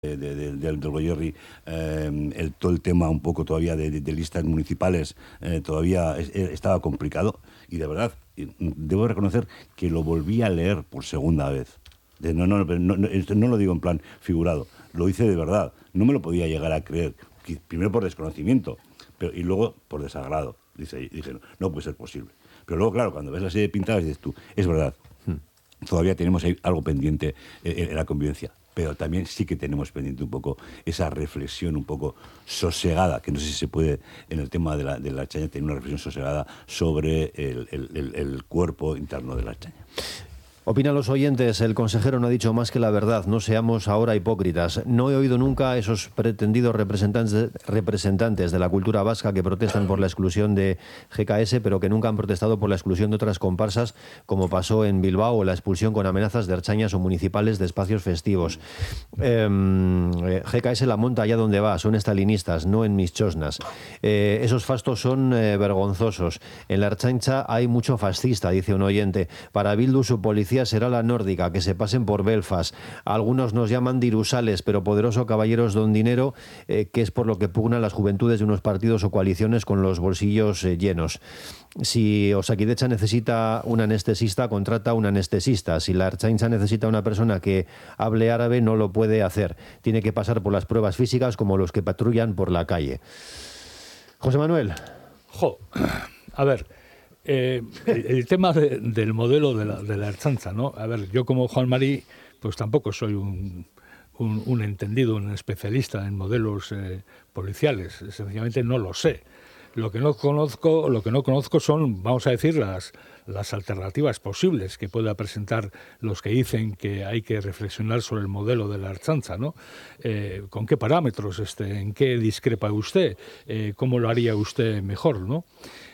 del Goierri, todo el tema un poco todavía de listas municipales, todavía estaba complicado, y de verdad, debo reconocer que lo volví a leer por segunda vez. Esto no lo digo en plan figurado, lo hice de verdad, no me lo podía llegar a creer, primero por desconocimiento, y luego por desagrado. Dije, no puede ser posible. Pero luego, claro, cuando ves la serie pintada, dices tú, es verdad, todavía tenemos ahí algo pendiente en la convivencia, pero también sí que tenemos pendiente un poco esa reflexión un poco sosegada, que no sé si se puede en el tema de la Ertzaintza tener una reflexión sosegada sobre el cuerpo interno de la Ertzaintza. Opinan los oyentes, el consejero no ha dicho más que la verdad, no seamos ahora hipócritas. No he oído nunca a esos pretendidos representantes de la cultura vasca que protestan por la exclusión de GKS, pero que nunca han protestado por la exclusión de otras comparsas, como pasó en Bilbao, o la expulsión con amenazas de ertzainas o municipales de espacios festivos. GKS la monta allá donde va, son estalinistas, no en mis chosnas. Esos fastos son vergonzosos. En la Ertzaintza hay mucho fascista, dice un oyente. Para Bildu su policía será la nórdica, que se pasen por Belfast. Algunos nos llaman dirusales, pero poderoso caballeros don dinero, que es por lo que pugnan las juventudes de unos partidos o coaliciones con los bolsillos llenos. Si Osakidetza necesita un anestesista, contrata un anestesista. Si la Ertzaintza necesita una persona que hable árabe, no lo puede hacer. Tiene que pasar por las pruebas físicas como los que patrullan por la calle. José Manuel. A ver, el tema del modelo de la Ertzaintza, ¿no? A ver, yo como Juan Mari, pues tampoco soy un entendido, un especialista en modelos policiales. Sencillamente no lo sé. Lo que no conozco son, vamos a decir, las alternativas posibles que pueda presentar los que dicen que hay que reflexionar sobre el modelo de la Ertzaintza, ¿no? ¿Con qué parámetros? ¿En qué discrepa usted? ¿Cómo lo haría usted mejor, ¿no?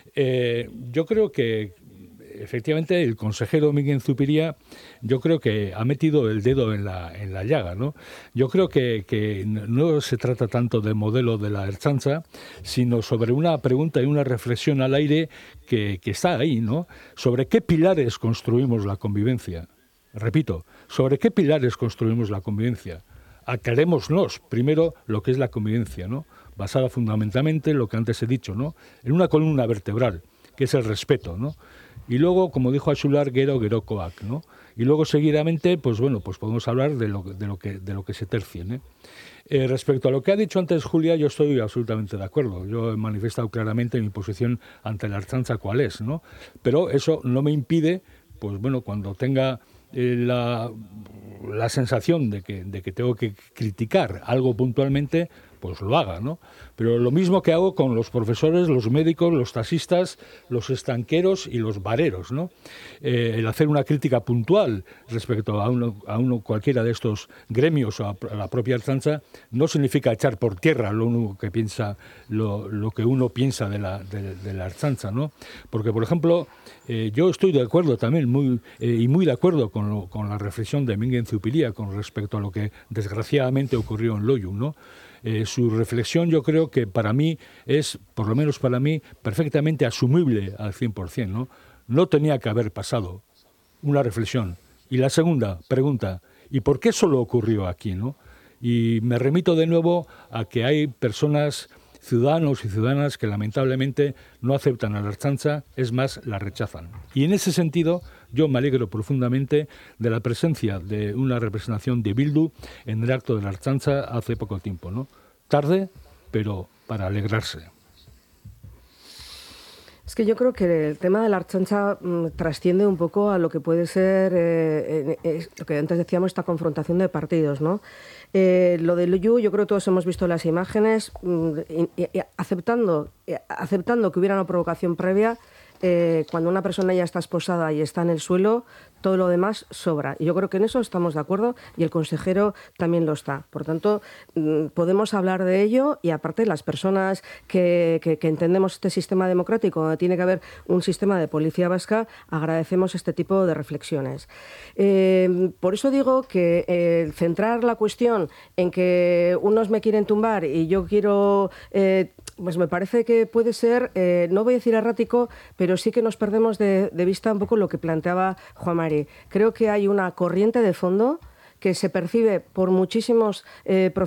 Yo creo que efectivamente el consejero Miguel Zupiria, yo creo que ha metido el dedo en la llaga, ¿no? Yo creo que no se trata tanto de modelo de la Ertzaintza, sino sobre una pregunta y una reflexión al aire que está ahí, ¿no? Sobre qué pilares construimos la convivencia. Repito, sobre qué pilares construimos la convivencia. Aclarémonos primero lo que es la convivencia, ¿no? Basada fundamentalmente en lo que antes he dicho, ¿no? En una columna vertebral, que es el respeto, ¿no? Y luego, como dijo Axular, gerokoak, ¿no? Y luego, seguidamente, pues bueno, pues podemos hablar de lo que se tercie, ¿no? Respecto a lo que ha dicho antes Julia, yo estoy absolutamente de acuerdo. Yo he manifestado claramente mi posición ante la Ertzaintza cuál es, ¿no? Pero eso no me impide, pues bueno, cuando tenga la sensación de que tengo que criticar algo puntualmente, pues lo haga, ¿no? Pero lo mismo que hago con los profesores, los médicos, los taxistas, los estanqueros y los bareros, ¿no? El hacer una crítica puntual respecto a uno cualquiera de estos gremios o a la propia Ertzaintza no significa echar por tierra lo que uno piensa de la Ertzaintza, ¿no? Porque, por ejemplo, yo estoy de acuerdo también, muy de acuerdo con la reflexión de Miguel Zupiria con respecto a lo que desgraciadamente ocurrió en Loiu, ¿no? Su reflexión yo creo que para mí es, por lo menos para mí, perfectamente asumible al 100%, ¿no? No tenía que haber pasado. Una reflexión. Y la segunda pregunta, ¿y por qué solo ocurrió aquí, no? Y me remito de nuevo a que hay personas, ciudadanos y ciudadanas, que lamentablemente no aceptan a la Ertzaintza, es más, la rechazan. Y en ese sentido, yo me alegro profundamente de la presencia de una representación de Bildu en el acto de la Ertzaintza hace poco tiempo, ¿no? Tarde, pero para alegrarse. Es que yo creo que el tema de la Ertzaintza trasciende un poco a lo que puede ser, lo que antes decíamos, esta confrontación de partidos, ¿no? Lo de Loiu, yo creo que todos hemos visto las imágenes, aceptando que hubiera una provocación previa. Cuando una persona ya está esposada y está en el suelo, todo lo demás sobra. Y yo creo que en eso estamos de acuerdo y el consejero también lo está. Por tanto, podemos hablar de ello y aparte las personas que entendemos este sistema democrático, donde tiene que haber un sistema de policía vasca, agradecemos este tipo de reflexiones. Por eso digo que centrar la cuestión en que unos me quieren tumbar y yo quiero... pues me parece que puede ser, no voy a decir errático, pero sí que nos perdemos de vista un poco lo que planteaba Juan Mari. Creo que hay una corriente de fondo que se percibe por muchísimos